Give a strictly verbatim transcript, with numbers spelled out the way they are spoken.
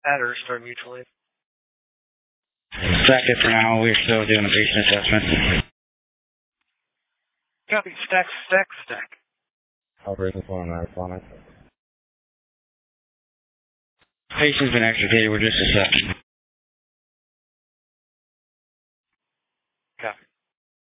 Add or restore mutually. Active for now. We're still doing a patient assessment. Copy. Stack, stack, stack. Operation four nine five. Patient's been extricated. We're just assessing.